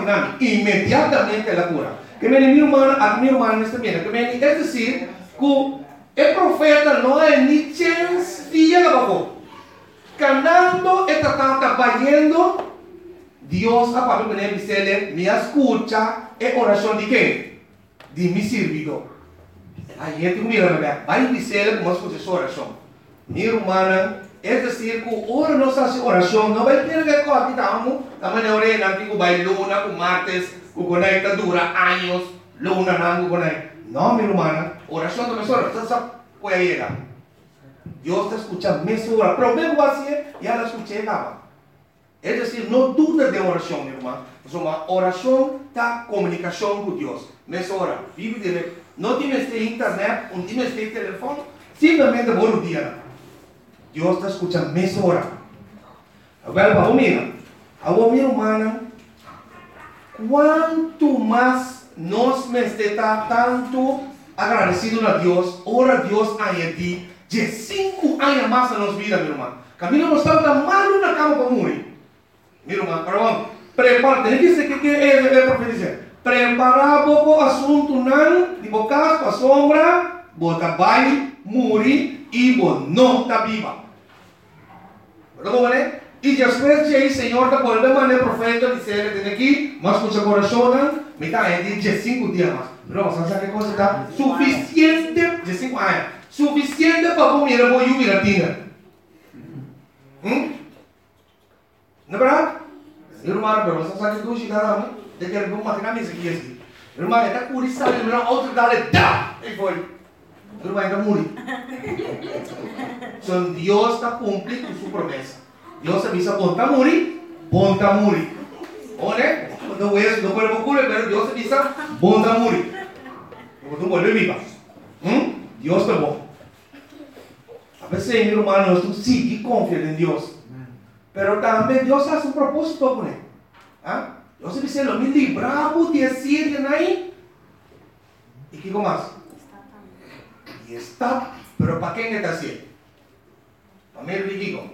inmediatamente la cura. Que mi hermana está bien. Es decir, que el profeta no hay ni chance de abajo. Canando está trabajando. Dios a Pablo me dice, me escucha en oración de qué? De mi servidor. Aí gente mira, vai dizer como escucha essa oração. Minha irmã, é dizer que ora nossa oração não vai ter que correr também na orelha que vai luna, com martes, que conecta dura anos, luna não conecta. Não, minha irmã, oração também só sabe foi aí lá. Deus está escutando mesmo ora, pero mesmo assim, e ela escuta acaba. É dizer, não duda de oração, minha irmã. Uma oração da comunicação com Deus. Mesmo ora, vive dele. Não tienes internet, não tienes telefone, simplesmente por dia. Deus está escutando mesmo ora. Agora, para a minha irmã, quanto mais nós está tanto agradecido a Deus, ora Deus a ti, de 5 anos mais na nossa vida, minha irmã. Camilo não estava mal na cama para morrer. Minha irmã, perdão, prepara, tem que ser que é profetizar. Preparar o assunto não, de bocar para a sombra, bota vai, morrer e não está viva. Perdão, né? E depois de aí, Senhor, da por de maneira profeta, dizer, tem aqui, mas com seu coração, me está aí de 5 dias mais. Não, sabe que coisa está suficiente, de 5 anos, suficiente para comer a boa e latina. Não é verdade? Irmão, pero você sabe que hoje dá, né? De que ele vai matar nisso aqui assim. Irmão, está por isso sabe, irmão, outro dá ele dá, e foi. Irmão, está morrendo. Então Deus está cumprindo sua promessa. Deus avisa, bom está morrer. Olha, não é, não pode ocorrer, mas Deus avisa, bom está morrer. Não pode viver. Deus está bom. A veces, mi hermano, tú sí que confías en Dios. Pero también Dios hace un propósito con él. ¿Ah? Dios dice lo mismo libramos de decir ahí. ¿Y qué más? Y está. Pero ¿para quién está haciendo? Para mí el digo.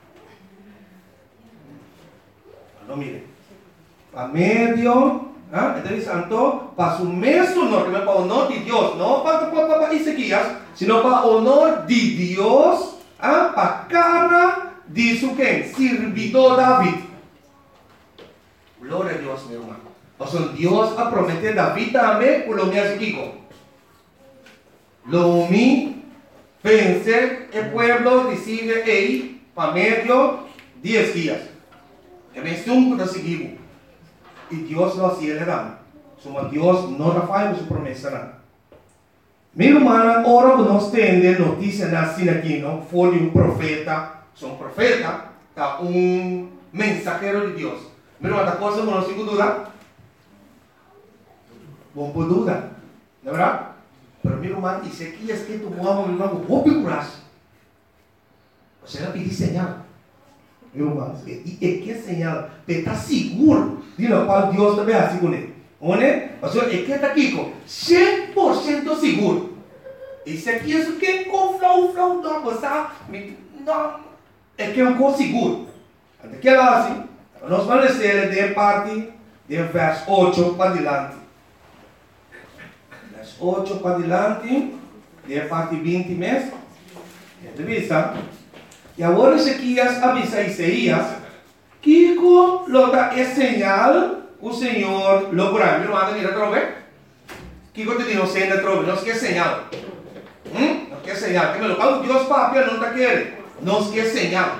No mire. Para medio. Entonces santo, para su mesmo honor, que no para honor de Dios, no para Ezequías, sino para honor de Dios, para cara de su quem? Servidor David. Gloria a Dios, mi hermano. O sea, Dios ha prometido a David también, por lo mío Ezequiel. Lo mío, pensé, el pueblo decide ahí, para medio 10 días. Que me estuvo de seguir. Y Dios lo hacía legal. Somos Dios no falla su promesa. Mi hermana, ahora que nos tiene noticia así aquí, ¿no? Fue de un profeta. Son profeta, está un mensajero de Dios. Mi hermana, ¿esta cosa no tengo duda? Bom por duda, ¿de verdad? Pero mi hermana dice que es que tu mamá, mi hermano, vos picuras. O sea, le pedí señal. Mi hermano, y es que señal, pero está seguro de lo cual Dios também é assim com ele. O sea, é que está aqui com 100% seguro. Isso aqui é o que com flow, não, você não, é que é um seguro. Até que ela assim, nós vamos ler de parte de verso 8 para adiante. Verso 8 para adiante, de parte 20 mesmo. Entrevista. E agora Ezequias avisa a Isaías que com é señal o Senhor lo curará. Mira, manda mira trove. Kiko te digo, se ainda trove, não se quer señal. Não quer señal. Que me lo pago Deus papel não está querendo. Não se quer señal.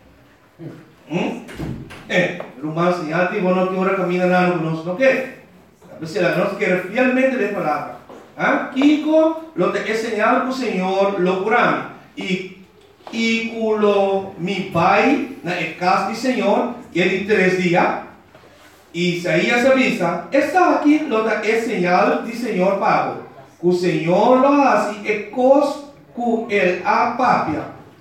Rumah señal que bueno que ahora camina nada conosco, não quer. A veces la nos quer fielmente de palavra. Kiko lo é señal que o Senhor lo curará. E culo mi pai na casa do Senhor, que é de 3 dias, e Isaías avisa, está aqui lo é señal do Senhor Pablo, que o Senhor lo hace e cos que ele apapia.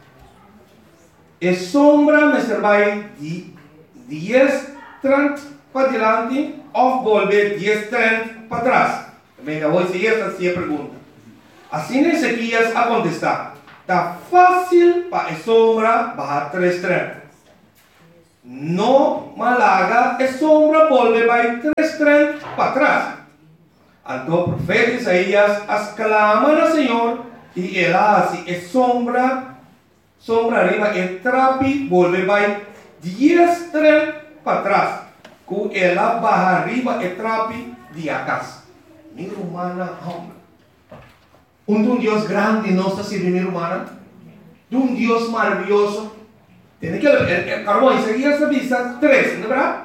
E sombra me servai de 10:30 para diante, ou volver 10:30 para trás. Também já vou seguir esta pergunta. Assim Ezequias a contestar. Está fácil para a sombra bajar 3:30. no malaga, es sombra, vuelve by 3 tren para atrás. Então o profeta Isaías exclama al Señor y él hace, es sombra arriba, el trapi, vuelve by 10 tren para atrás. Que ela baja arriba, el trapi de atrás. Mi humana, hombre. Un Dios grande no está sirviendo, mi humana. De un Dios maravilloso. Tiene que el carbón, Isaías avisa 3, ¿no verdad?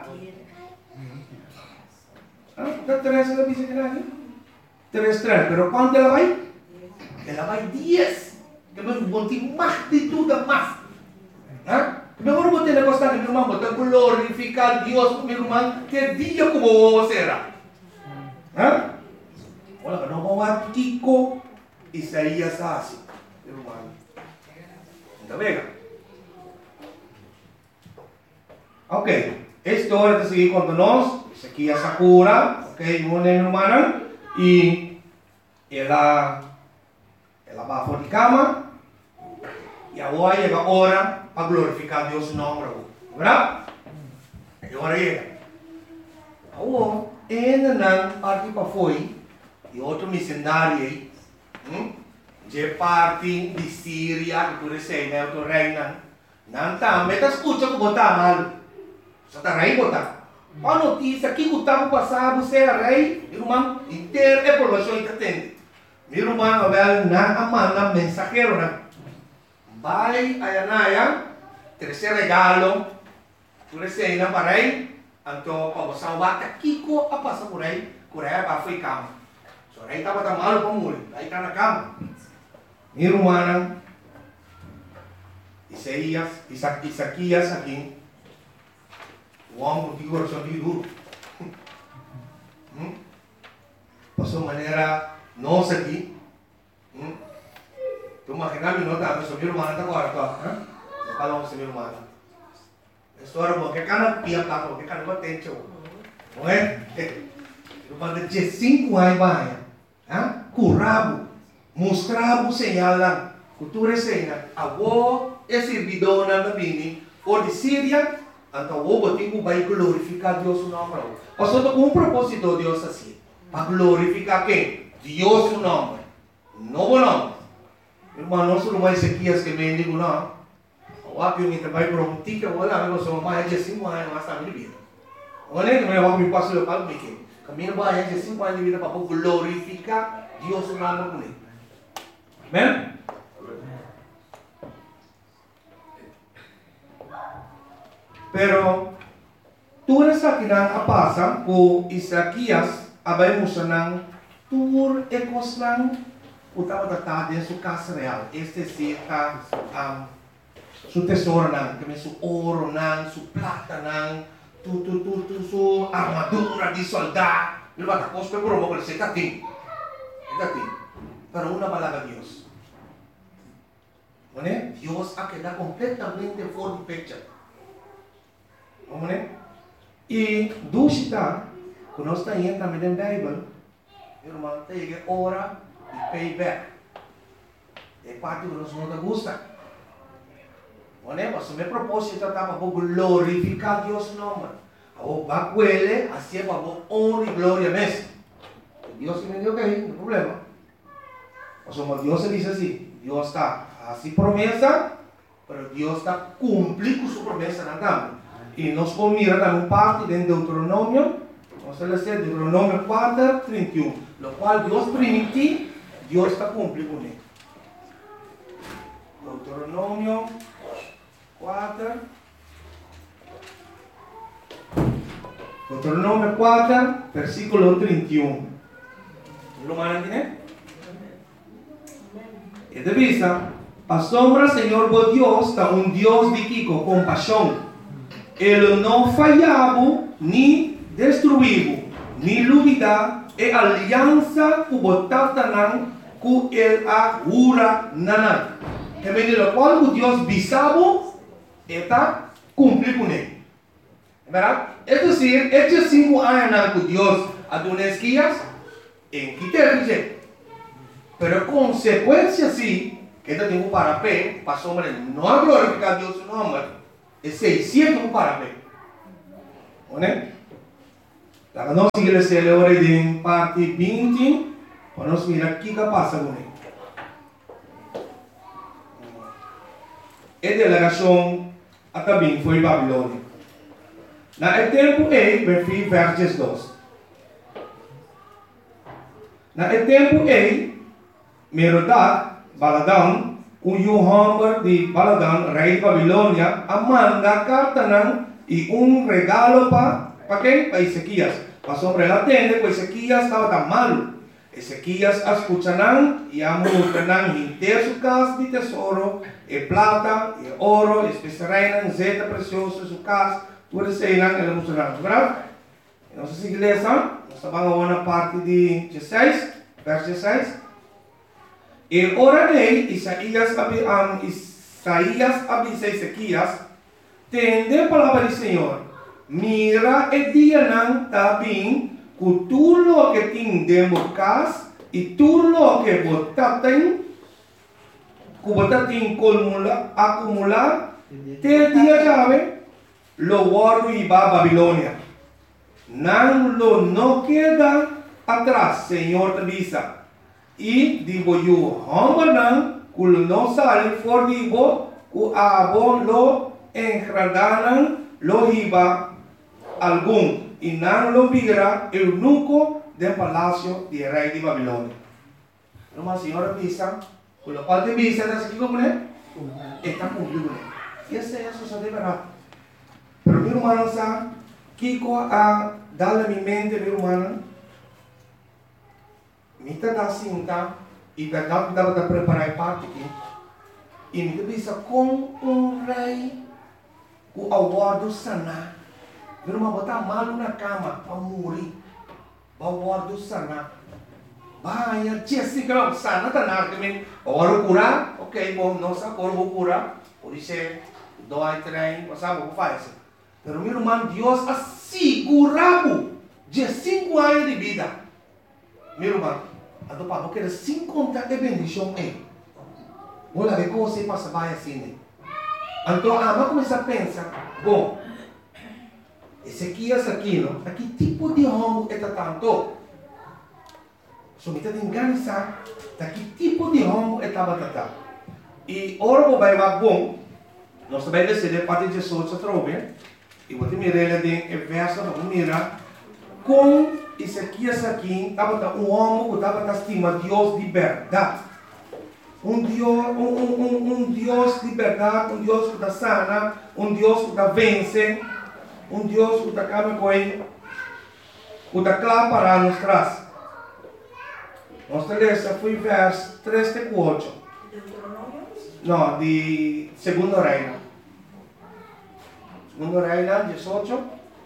¿Está 3 la avisa que nadie? 3, pero ¿cuánto ela vai? Ela vai 10. Que me botar más de tudo más. Mejor botar negócio que mi irmão, botar glorificar Deus, mi irmão, que dia como será. Olha, não vamos a Kiko Isaías assim, mi irmão. Está bem? Ok, esta hora de seguir com nós, isso aqui é Sakura, ok, minha irmã, e ela vai fora de cama, e agora chega a hora para glorificar Deus no nome, verdade? Agora chega. Agora, ainda não parte para foi, e outro missionário, de parte de Síria, que tu recebe, né, outro reino, não está, mas escuta que botar mal. Você está rei, botar. A notícia que o tempo passado você é rei, irmão, inteira é informação que tem. Meu irmão, na manda mensageiro, né? Vai a Anaya, terceiro regalo, tu recebe para rei, então, para você bata Kiko a passar por aí para foi cama. So, rei estava tão malo para morrer, aí está na cama. Meu irmão, Isaías aqui. O homem contigo coração de duro. Passou maneira nossa aqui. Tu imagina me nota, mas meu irmão está agora, tá? Eu falo com meu irmão. História boa, que cara pia plato, que cara batente, não é? Eu mando de 5 anos vai, curabo, mostrava sinal lá, cultura cena, avô é servidor na bini, ou de Síria. Então, o motivo vai glorificar Deus no nome. Pastor, com um propósito Deus assim. Para glorificar quem? Deus no nome. Novo nome. Irmão, nós não vai ser Ezequias que me digo não. O aqui eu me trabalho para um tique, eu vou lá, eu sou mais de 5 anos, mas está minha vida. Olha, que eu me passo eu falo que caminho vai de 5 anos de vida para glorificar Deus no nome dele. Amém? Pero tudo isso que não passa com Isaías, abrimos nang tur ekos lang utama tratado em sua casa real. Este está su tesouro nang, kami su ouro nang, su plata nang, su armadura de soldado. Ele vai tapos pero mo ko se tating. Pero una malaga Dios. ¿Vale? Dios ha quedado completamente fuera de picture. E dúvida, quando nós estamos também na Bíblia, irmão, tem hora de payback. É parte que nós não gosta. Mas o meu propósito é para glorificar Deus no nome. O bacuele, assim é para honra e glória mesmo. Deus me deu que não tem problema. Mas Deus diz assim, Deus está assim promessa, mas Deus está cumprindo sua promessa na cama. E nós vamos mirar uma parte de Deuteronômio, vamos ler Deuteronômio 4, 31, no qual Deus permitiu, Deus está cumprindo com ele. Deuteronômio 4, Deuteronômio 4, versículo 31. Lo mana tiene? E te visa, a sombra Senhor vos Deus está Deus de que com compaixão. Ele não falhava, nem destruiu, nem dúvida, e aliança que botava nan, que ele agura nanan. Que me diz, quando Deus bisava, está cumprir com ele. É verdade? É dizer, estes 5 anos que Deus adonesquias, em que termine. Pero consequência sim, que eu tenho para pé, para sombra, não glorificar Deus no nome. é 600 para bem. Né? Então, nós seguimos a celebrar em parte 20, para nós mirar o que passa com ele. A delegação também foi para Babilônia. Na tempo aí, versos 2. Na tempo aí, Merodach, Baladan, o Hammer de Baladan, rei de Babilônia, manda carta e regalo para quem? Para Ezequias. Passou para ela atender, porque Ezequias estava tão malo. Ezequias escuta e mostra inteiro sua casa de tesouro, e plata, e ouro, especiarias, zeta preciosa, sua casa, tudo isso ele mostra. Verdade? Nossa igreja, nós vamos na parte de 16, verso 16. E ora nele, Isaías avisa Ezequias, tende a palavra do Senhor, mira e dia não está bem, que tudo o que tem dentro de casa e tudo o que você tem acumular, te dia chave, lo guardo e va a Babilônia. Não queda atrás, Senhor te avisa. E digo eu, Hambanan, que não sale for digo, que abo lo engradanan lo iba algum. E não lo vira eunuco del palácio de rei de Babilônia. Uma senhora avisa, que o pai te avisa, está aqui como é? Está cumprido. E essa é a sociedade verdade. Pero meu irmão sabe, Kiko a dar na minha mente, meu irmão, me está cinta e verdade dava preparar parte aqui. E me avisa com rei, o aguardo sana. Meu irmão botar malo na cama para morrer. O aguardo sana. Vai, Jessica, sana tá nada também. Agora curar, ok, bom, não sabe agora vou curar. Por isso, dói, trem, não sabe o que faz. Pero meu irmão, Deus assegurou de 5 anos de vida. Meu irmão, então para porque 50 é bendição aí. Olha que você passa vai assim. Então, vamos começar a pensar, bom, Ezequias aqui, não? Aqui tipo de homem é tanto. So, me está enganando, que tipo de homem é tanto. E ora vai bom, nós também decidimos parte de Jesus outra vez. E vou te mirar em verso, vamos mirar com Ezequias aqui, estava um homem que estava estima Deus de verdade. Um Deus de verdade, um Deus que está sana, um Deus que está vence, um Deus que está acaba com ele, que está claro para nós trás. Nossa letra foi verso 3 e 4. Não, de Segundo Reino. Segundo Reino, 18.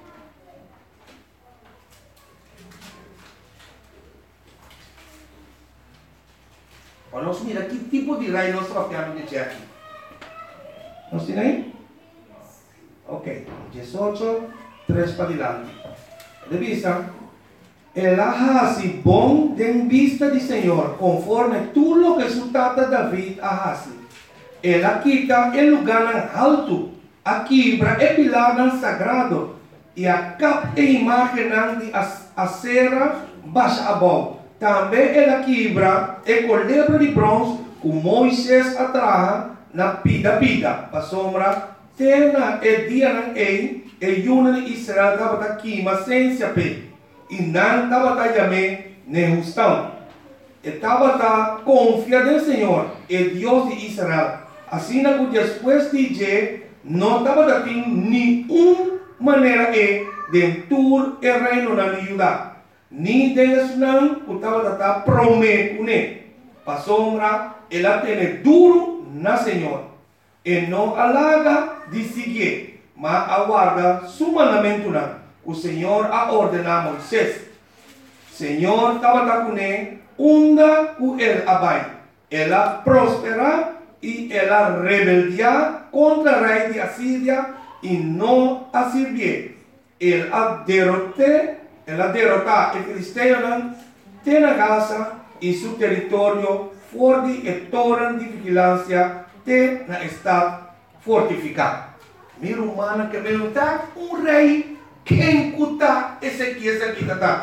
Nós mira que tipo de rei nós tratamos de dizer aqui. Nós temos aí? Ok. 18, 3 para diante. De vista, ela hace bom de vista do Senhor, conforme tudo o que su tata David hace. Ela quita o lugar alto, a quebra e pilar sagrado, e a capa e imagem de acera baixa abaixo. Também ela quebra e colebra de bronze, que Moisés atraja na pida, para sombra, tena e dia não e yuna de Israel estava aqui, mas sem saber. E não estava também nem justão. Estava confiando no Senhor, e Deus de Israel. Assim, que depois de dizer, não estava tendo nenhuma maneira de tur e reino na Judá. Ni deles não, que estava prometendo. Para sombra, ela tem duro na Senhor. E não alaga de seguir, mas aguarda su mandamento não. O Senhor a ordenar a Moisés. Senhor estava com ele, unda com ele abai. Ela prospera e ela rebeldia contra o rei de Assíria e não a servir. Ela derrota o filisteu tem na Gaza e seu território forte e torre de vigilância tem na estado fortificado. Meu humano que perguntar, um rei, quem cuta esse aqui tá.